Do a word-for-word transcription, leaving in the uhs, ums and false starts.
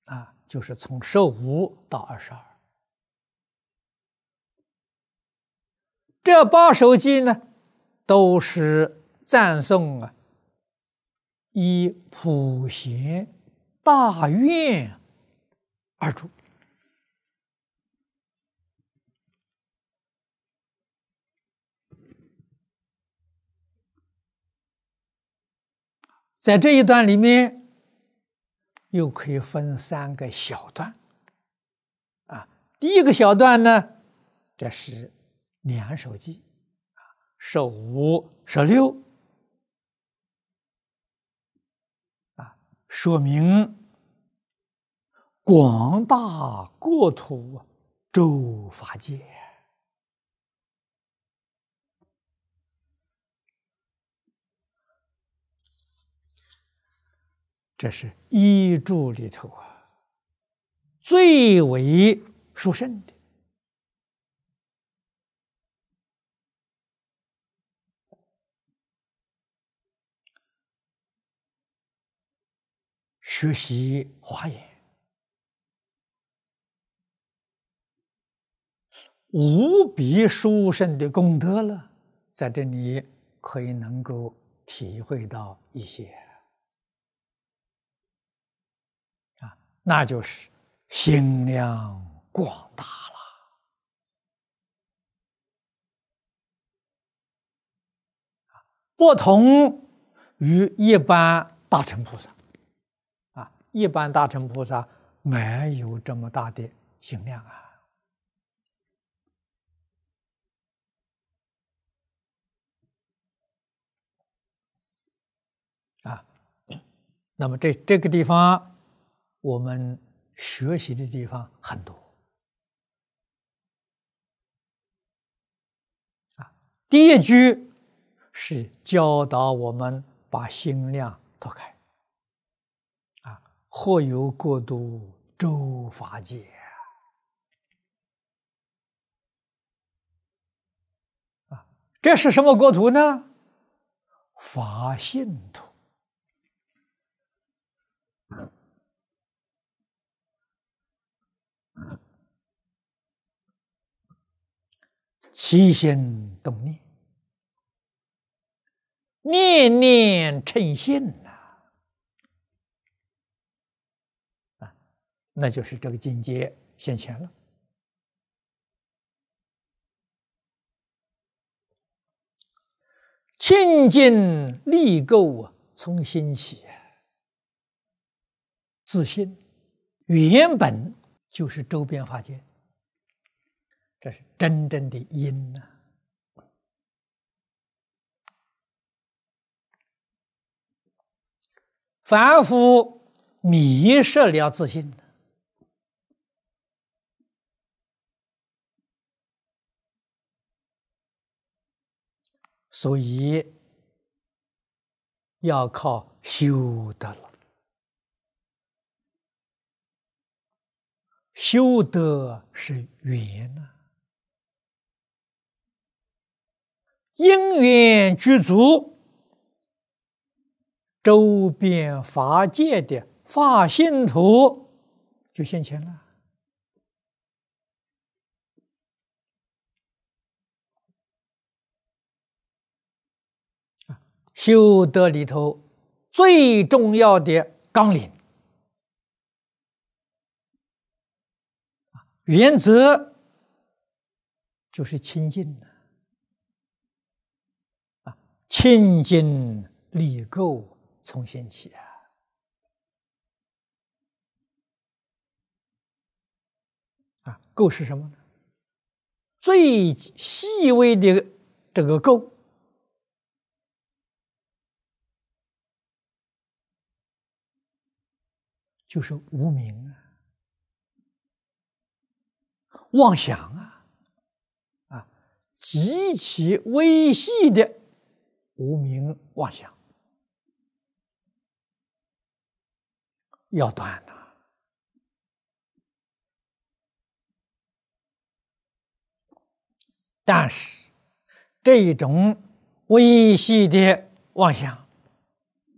啊，就是从十五到二十二。这八首偈呢，都是赞颂啊，以普贤大愿而著。在这一段里面，又可以分三个小段。啊，第一个小段呢，这是两首偈，啊，十五、十六，啊，说明广大国土周法界。这是一注里头啊，最为殊胜的。学习华严，无比殊胜的功德了，在这里可以能够体会到一些。那就是心量广大了。不同于一般大乘菩萨，啊，一般大乘菩萨没有这么大的心量啊。啊，那么这这个地方，我们学习的地方很多。啊，第一句是教导我们把心量拓开。啊，或有国土周法界。啊，这是什么国土呢？法性土。起心动念，念念称心呐，啊，那就是这个境界现前了。清净利垢从心起，自信原本就是周边法界。这是真正的因呐、啊！凡夫迷失了自信，所以要靠修德了。修德是缘呐、啊。因缘具足，周边法界的法性土就现前了。修德里头最重要的纲领、原则就是清净。清净利垢从心起啊！啊，垢是什么呢？最细微的这个垢，就是无明啊，妄想啊，啊，极其微细的无明妄想，要断呐、啊！但是这种微细的妄想，